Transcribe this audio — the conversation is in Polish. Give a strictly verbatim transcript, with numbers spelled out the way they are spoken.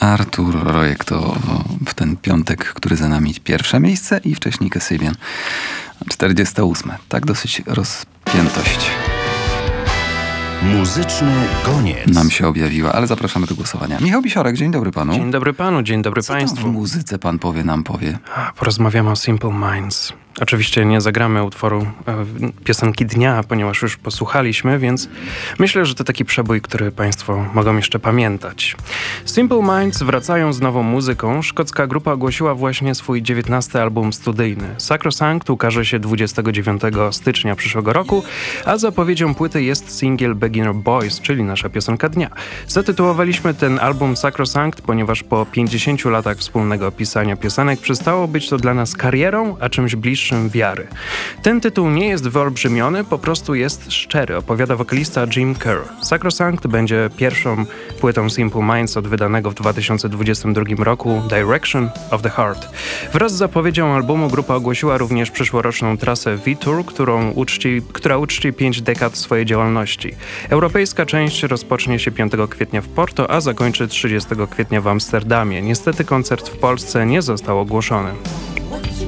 Artur Rojek to w ten piątek, który za nami, pierwsze miejsce i wcześniej Kasabian czterdzieste ósme. Tak dosyć rozpiętość muzyczny goniec nam się objawiła, ale zapraszamy do głosowania. Michał Bisiorek, dzień dobry panu. Dzień dobry panu, dzień dobry Co państwu. tam w muzyce pan powie, nam powie? Porozmawiamy o Simple Minds. Oczywiście nie zagramy utworu e, piosenki dnia, ponieważ już posłuchaliśmy, więc myślę, że to taki przebój, który państwo mogą jeszcze pamiętać. Simple Minds wracają z nową muzyką. Szkocka grupa ogłosiła właśnie swój dziewiętnasty album studyjny. Sacrosanct ukaże się dwudziestego dziewiątego stycznia przyszłego roku, a zapowiedzią płyty jest singiel Beginner Boys, czyli nasza piosenka dnia. Zatytułowaliśmy ten album Sacrosanct, ponieważ po pięćdziesięciu latach wspólnego pisania piosenek przestało być to dla nas karierą, a czymś bliższym wiary. Ten tytuł nie jest wyolbrzymiony, po prostu jest szczery, opowiada wokalista Jim Kerr. Sacrosanct będzie pierwszą płytą Simple Minds od wydanego w dwa tysiące dwudziestym drugim roku Direction of the Heart. Wraz z zapowiedzią albumu grupa ogłosiła również przyszłoroczną trasę V-Tour, którą uczci, która uczci pięć dekad swojej działalności. Europejska część rozpocznie się piątego kwietnia w Porto, a zakończy trzydziestego kwietnia w Amsterdamie. Niestety koncert w Polsce nie został ogłoszony. What you